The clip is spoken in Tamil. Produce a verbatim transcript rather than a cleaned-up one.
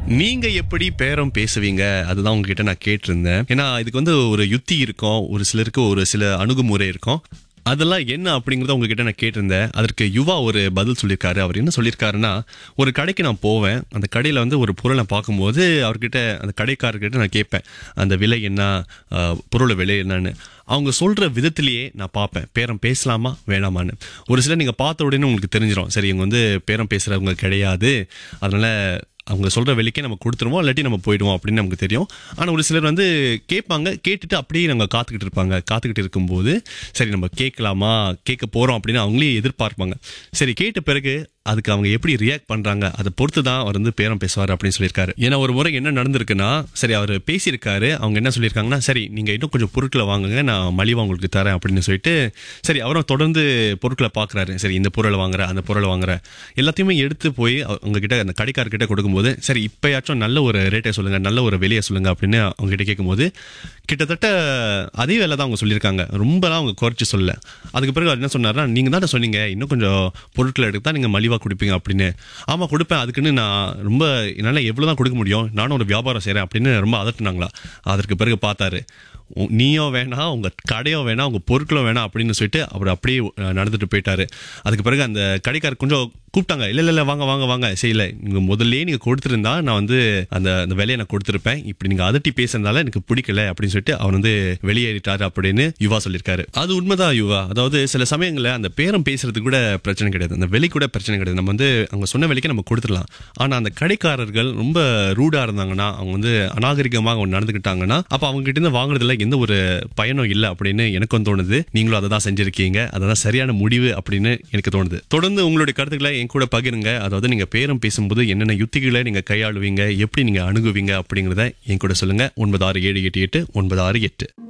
நீங்க எப்படி பேரம் பேசுவீங்க? அதுதான் உங்ககிட்ட நான் கேட்டிருந்தேன். ஏன்னா இதுக்கு வந்து ஒரு யுத்தி இருக்கும், ஒரு சிலருக்கு ஒரு சில அணுகுமுறை இருக்கும். அதெல்லாம் என்ன அப்படிங்கறத உங்ககிட்ட நான் கேட்டிருந்தேன். அதற்கு யுவா ஒரு பதில் சொல்லியிருக்காரு. அவர் என்ன சொல்லியிருக்காருன்னா, ஒரு கடைக்கு நான் போவேன். அந்த கடையில வந்து ஒரு பொருளை பார்க்கும்போது அவர்கிட்ட, அந்த கடைக்காரர்கிட்ட நான் கேட்பேன், அந்த விலை என்ன, அஹ், பொருளை விலை என்னன்னு. அவங்க சொல்ற விதத்திலேயே நான் பார்ப்பேன், பேரம் பேசலாமா வேணாமான்னு. ஒரு சிலர் நீங்க பார்த்த உடனே உங்களுக்கு தெரிஞ்சிடும், சரி இவங்க வந்து பேரம் பேசுறவங்க கிடையாது, அதனால அவங்க சொல்ற விலைக்கே நம்ம கொடுத்துருவோம், இல்லாட்டி நம்ம போயிடுவோம் அப்படின்னு நமக்கு தெரியும். ஆனா ஒரு சிலர் வந்து கேட்பாங்க, கேட்டுட்டு அப்படியே நாங்க காத்துக்கிட்டு இருப்பாங்க. காத்துக்கிட்டு இருக்கும்போது சரி நம்ம கேட்கலாமா, கேட்க போறோம் அப்படின்னு அவங்களே எதிர்பார்ப்பாங்க. சரி கேட்ட பிறகு அதுக்கு அவங்க எப்படி ரியாக்ட் பண்றாங்க அதை பொறுத்து தான் அவர் வந்து பேரம் பேசுவார் அப்படின்னு சொல்லியிருக்காரு. ஏன்னா ஒரு முறை என்ன நடந்திருக்குன்னா, சரி அவர் பேசியிருக்காரு, அவங்க என்ன சொல்லியிருக்காங்கன்னா, சரி நீங்க இன்னும் கொஞ்சம் பொருட்களை வாங்குங்க, நான் மலிவா உங்களுக்கு தரேன் அப்படின்னு சொல்லிட்டு, சரி அவரும் தொடர்ந்து பொருட்களை பார்க்குறாரு. சரி இந்த பொருளை வாங்குறேன், அந்த பொருளை வாங்குறேன், எல்லாத்தையுமே எடுத்து போய் அவங்க கிட்ட, அந்த கடைக்காரர்கிட்ட கொடுக்கும்போது, சரி இப்பயாச்சும் நல்ல ஒரு ரேட்டை சொல்லுங்க, நல்ல ஒரு விலையை சொல்லுங்க அப்படின்னு அவங்க கிட்ட கேட்கும்போது, கிட்டத்தட்ட அதே வேலை தான் அவங்க சொல்லியிருக்காங்க. ரொம்பலாம் அவங்க குறைச்சி சொல்ல. அதுக்கு பிறகு அவர் என்ன சொன்னார்னா, நீங்க தானே சொன்னீங்க இன்னும் கொஞ்சம் பொருட்களை எடுத்தா நீங்க மலிவா கொடுப்பீங்க அப்படின்னு. ஆமா கொடுப்பேன், அதுக்குன்னு நான் ரொம்ப என்னால் எவ்வளவுதான் கொடுக்க முடியும், நானும் ஒரு வியாபாரம் செய்றேன் அப்படின்னு ரொம்ப அதட்டுனாங்களா. அதற்கு பிறகு பார்த்தாரு, நீயோ வேணாம், உங்க கடையோ வேணாம், உங்க பொருட்களும் வேணாம் அப்படின்னு சொல்லிட்டு அவர் அப்படியே நடந்துட்டு போயிட்டாரு. அதுக்கு பிறகு அந்த கடைக்காரர் கொஞ்சம் கூப்பிட்டாங்க, இல்ல இல்ல வாங்க வாங்க வாங்க, செய்யல நீங்க முதல்ல நீங்க கொடுத்திருந்தா நான் வந்து அந்த அந்த விலையை நான் கொடுத்திருப்பேன், இப்படி நீங்க அதட்டி பேசுறதுனால எனக்கு பிடிக்கல அப்படின்னு சொல்லிட்டு அவர் வந்து வெளியேறிட்டாரு அப்படின்னு யுவா சொல்லியிருக்காரு. அது உண்மைதான் யுவா. அதாவது சில சமயங்கள்ல அந்த பேரம் பேசுறதுக்கு கூட பிரச்சனை கிடையாது, அந்த விலை கூட பிரச்சனை கிடையாது. நம்ம வந்து அவங்க சொன்ன விலைக்கு நம்ம கொடுத்துடலாம். ஆனா அந்த கடைக்காரர்கள் ரொம்ப ரூடா இருந்தாங்கன்னா, அவங்க வந்து அநாகரிகமாக அவங்க நடந்துக்கிட்டாங்கன்னா, அப்ப அவங்க கிட்ட இருந்து வாங்குறதுல எந்த ஒரு பயனும் இல்லை அப்படின்னு எனக்கும் தோணுது. நீங்களும் அதை தான் செஞ்சிருக்கீங்க, அதான் சரியான முடிவு அப்படின்னு எனக்கு தோணுது. தொடர்ந்து உங்களுடைய கருத்துக்களை என் கூட பகிருங்க. அதாவது நீங்க பேரம் பேசும்போது என்னென்ன யுத்திகளை நீங்க கையாளுவீங்க, எப்படி நீங்க அணுகுவீங்க அப்படிங்கறத என் கூட சொல்லுங்க. ஒன்பது ஆறு ஏழு எட்டு எட்டு ஒன்பது ஆறு எட்டு.